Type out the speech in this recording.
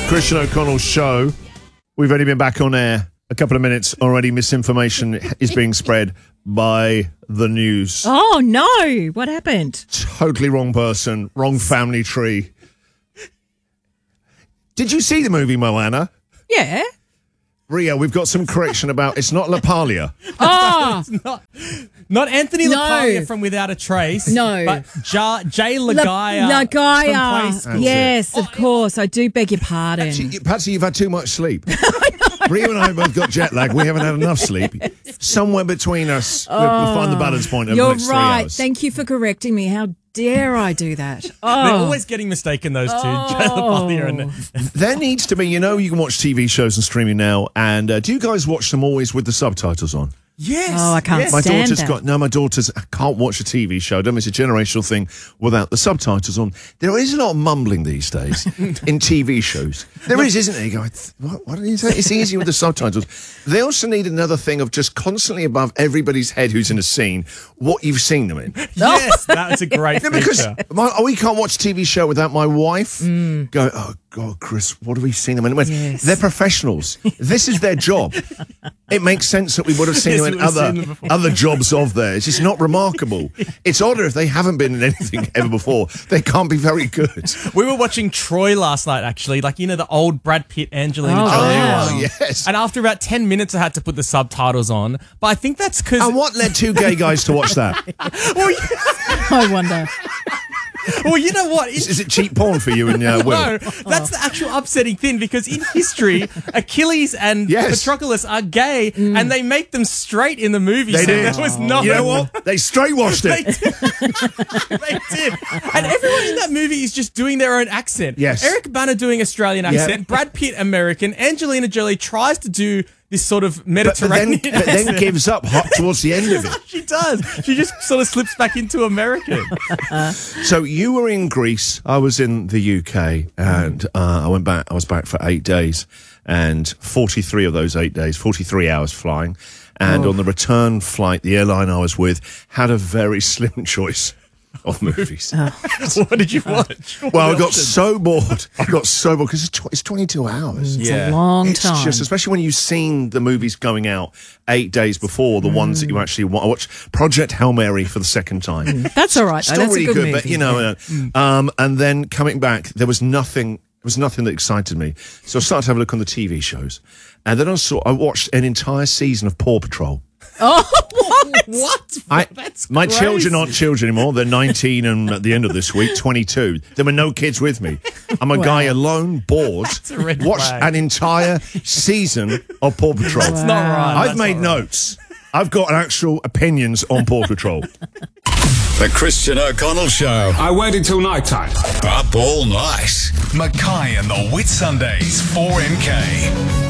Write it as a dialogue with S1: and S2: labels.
S1: Christian O'Connell's show. We've only been back on air a couple of minutes already. Misinformation is being spread by the news.
S2: Oh, no. What happened?
S1: Totally wrong person, wrong family tree. Did you see the movie Moana?
S2: Yeah.
S1: Ria, we've got some correction about it's not La Paglia.
S2: Oh,
S3: Not Anthony
S2: No.
S3: LaPaglia from Without a Trace.
S2: No.
S3: But Jay Lagaya.
S2: Lagaya.
S3: From Play School.
S2: Yes, of course. I do beg your pardon.
S1: Patsy, you've had too much sleep. Ria and I both got jet lag. We haven't had enough sleep. Somewhere between us, we'll find the balance point over the
S2: You're
S1: next 3
S2: right.
S1: hours.
S2: Thank you for correcting me. How dare I do that?
S3: They're
S2: Oh,
S3: always getting mistaken, those two. Jay LaPaglia and
S1: There needs to be, you can watch TV shows and streaming now, and do you guys watch them always with the subtitles on?
S3: yes.
S2: Oh, I can't
S3: yes.
S1: My
S2: stand
S1: daughter's
S2: that.
S1: my daughter's can't watch a TV show. I don't know if it's a generational thing without the subtitles on. There is a lot of mumbling these days in TV shows. There is, isn't there? You go, what did he say? It's easy with the subtitles. They also need another thing of just constantly above everybody's head who's in a scene what you've seen them in.
S3: Yes, that's a great
S1: No, because
S3: feature.
S1: we can't watch a TV show without my wife going, oh, God, Chris, what have we seen them in?
S2: Yes.
S1: They're professionals. This is their job. It makes sense that we would have seen
S3: Yes,
S1: them in
S3: we would have seen them before.
S1: other jobs of theirs. It's not remarkable. It's odder if they haven't been in anything ever before. They can't be very good.
S3: We were watching Troy last night, actually. The old Brad Pitt, Angelina
S2: Oh,
S3: Jolie
S2: wow.
S3: one.
S1: Oh, yes.
S3: And after about 10 minutes, I had to put the subtitles on. But I think that's because...
S1: And what led two gay guys to watch that?
S2: I wonder.
S3: Well, you know what?
S1: Is it cheap porn for you and Will?
S3: No, that's the actual upsetting thing, because in history, Achilles and
S1: Yes.
S3: Patroclus are gay, and they make them straight in the movie.
S1: They
S3: so
S1: did.
S3: There was no...
S1: You know what? They straight-washed
S3: They
S1: it.
S3: did. They did. And everyone in that movie is just doing their own accent.
S1: Yes.
S3: Eric Bana doing Australian accent, Brad Pitt American, Angelina Jolie tries to do this sort of Mediterranean
S1: but then
S3: accent.
S1: gives up towards the end of it.
S3: She does. She just sort of slips back into American.
S1: So you were in Greece, I was in the UK, and I was back for 8 days, and 43 of those 8 days, 43 hours flying, and on the return flight, the airline I was with had a very slim choice of movies.
S3: What did you watch?
S1: Well, I got so bored. Because it's 22 hours.
S2: It's a long
S1: It's
S2: time.
S1: just, especially when you've seen the movies going out 8 days before, the ones that you actually want. I watched Project Hail Mary for the second time.
S2: That's all right. though.
S1: Still
S2: That's
S1: really
S2: a good
S1: good,
S2: movie.
S1: but and then coming back, there was nothing that excited me. So I started to have a look on the TV shows, and then I watched an entire season of Paw Patrol.
S2: Oh, what?
S3: What? That's
S1: My
S3: crazy.
S1: children aren't children anymore. They're 19 and at the end of this week, 22. There were no kids with me. I'm a guy alone, bored,
S3: a red
S1: watched
S3: flag.
S1: an entire season of Paw Patrol.
S3: That's not right.
S1: I've
S3: That's
S1: made
S3: not right.
S1: notes. I've got actual opinions on Paw Patrol.
S4: The Christian O'Connell Show.
S5: I waited till night time.
S4: Up all night. Mackay and the Whitsundays, 4MK.